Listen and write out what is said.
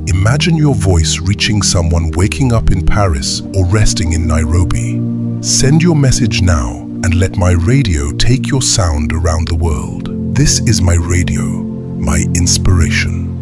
Imagine your voice reaching someone waking up in Paris or resting in Nairobi. Send your message now and let my radio take your sound around the world. This is my radio, my inspiration.